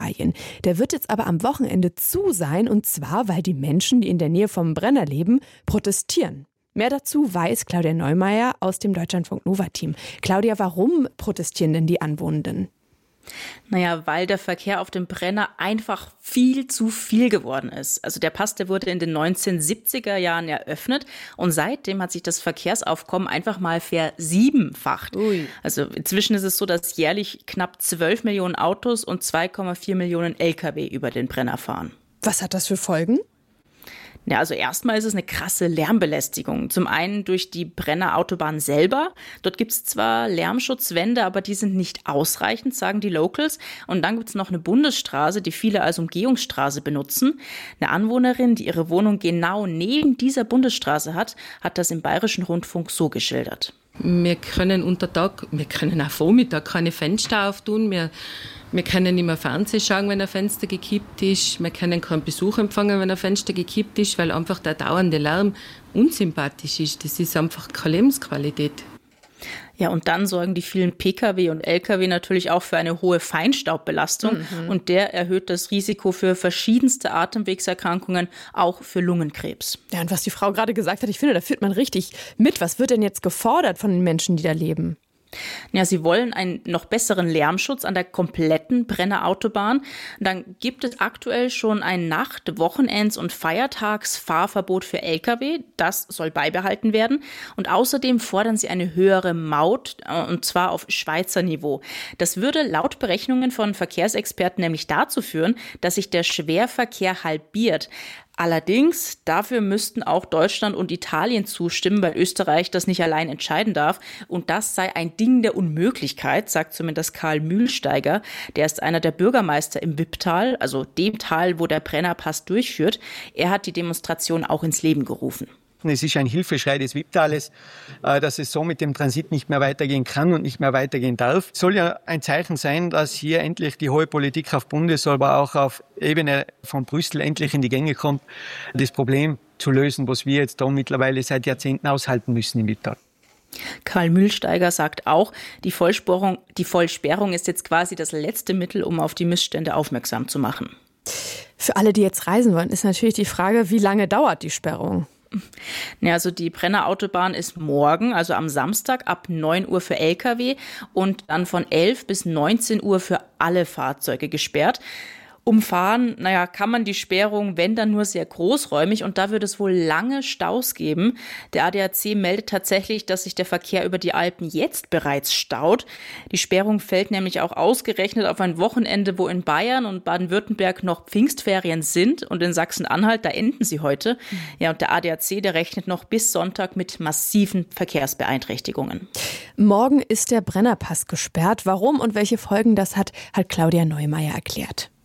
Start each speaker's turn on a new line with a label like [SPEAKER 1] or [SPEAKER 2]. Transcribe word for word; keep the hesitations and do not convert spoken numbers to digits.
[SPEAKER 1] Italien. Der wird jetzt aber am Wochenende zu sein, und zwar, weil die Menschen, die in der Nähe vom Brenner leben, protestieren. Mehr dazu weiß Claudia Neumeier aus dem Deutschlandfunk-Nova-Team. Claudia, warum protestieren denn die Anwohnenden?
[SPEAKER 2] Naja, weil der Verkehr auf dem Brenner einfach viel zu viel geworden ist. Also der Pass, der wurde in den neunzehnhundertsiebziger Jahren eröffnet und seitdem hat sich das Verkehrsaufkommen einfach mal versiebenfacht. Ui. Also inzwischen ist es so, dass jährlich knapp zwölf Millionen Autos und zwei Komma vier Millionen L K W über den Brenner fahren.
[SPEAKER 1] Was hat das für Folgen?
[SPEAKER 2] Ja, also erstmal ist es eine krasse Lärmbelästigung. Zum einen durch die Brenner Autobahn selber. Dort gibt es zwar Lärmschutzwände, aber die sind nicht ausreichend, sagen die Locals. Und dann gibt es noch eine Bundesstraße, die viele als Umgehungsstraße benutzen. Eine Anwohnerin, die ihre Wohnung genau neben dieser Bundesstraße hat, hat das im Bayerischen Rundfunk so geschildert.
[SPEAKER 3] Wir können unter Tag, wir können auch Vormittag keine Fenster auftun. Wir, wir können nicht mehr Fernsehen schauen, wenn ein Fenster gekippt ist. Wir können keinen Besuch empfangen, wenn ein Fenster gekippt ist, weil einfach der dauernde Lärm unsympathisch ist. Das ist einfach keine Lebensqualität.
[SPEAKER 2] Ja, und dann sorgen die vielen P K W und L K W natürlich auch für eine hohe Feinstaubbelastung. Mhm. Und der erhöht das Risiko für verschiedenste Atemwegserkrankungen, auch für Lungenkrebs.
[SPEAKER 1] Ja, und was die Frau gerade gesagt hat, ich finde, da fühlt man richtig mit. Was wird denn jetzt gefordert von den Menschen, die da leben?
[SPEAKER 2] Ja, sie wollen einen noch besseren Lärmschutz an der kompletten Brenner Autobahn. Dann gibt es aktuell schon ein Nacht-, Wochenends- und Feiertagsfahrverbot für L K W. Das soll beibehalten werden. Und außerdem fordern sie eine höhere Maut, und zwar auf Schweizer Niveau. Das würde laut Berechnungen von Verkehrsexperten nämlich dazu führen, dass sich der Schwerverkehr halbiert. Allerdings, dafür müssten auch Deutschland und Italien zustimmen, weil Österreich das nicht allein entscheiden darf. Und das sei ein Ding der Unmöglichkeit, sagt zumindest Karl Mühlsteiger. Der ist einer der Bürgermeister im Wipptal, also dem Tal, wo der Brennerpass durchführt. Er hat die Demonstration auch ins Leben gerufen.
[SPEAKER 4] Es ist ein Hilfeschrei des Wipptales, dass es so mit dem Transit nicht mehr weitergehen kann und nicht mehr weitergehen darf. Es soll ja ein Zeichen sein, dass hier endlich die hohe Politik auf Bundes-, aber auch auf Ebene von Brüssel endlich in die Gänge kommt, das Problem zu lösen, was wir jetzt da mittlerweile seit Jahrzehnten aushalten müssen im Wipptal.
[SPEAKER 2] Karl Mühlsteiger sagt auch, die Vollsperrung, die Vollsperrung ist jetzt quasi das letzte Mittel, um auf die Missstände aufmerksam zu machen.
[SPEAKER 1] Für alle, die jetzt reisen wollen, ist natürlich die Frage, wie lange dauert die Sperrung?
[SPEAKER 2] Ja, also die Brenner Autobahn ist morgen, also am Samstag ab neun Uhr für L K W und dann von elf bis neunzehn Uhr für alle Fahrzeuge gesperrt. Umfahren, naja, kann man die Sperrung, wenn dann nur sehr großräumig, und da wird es wohl lange Staus geben. Der A D A C meldet tatsächlich, dass sich der Verkehr über die Alpen jetzt bereits staut. Die Sperrung fällt nämlich auch ausgerechnet auf ein Wochenende, wo in Bayern und Baden-Württemberg noch Pfingstferien sind, und in Sachsen-Anhalt, da enden sie heute. Ja, und der A D A C, der rechnet noch bis Sonntag mit massiven Verkehrsbeeinträchtigungen.
[SPEAKER 1] Morgen ist der Brennerpass gesperrt. Warum und welche Folgen das hat, hat Claudia Neumeier erklärt.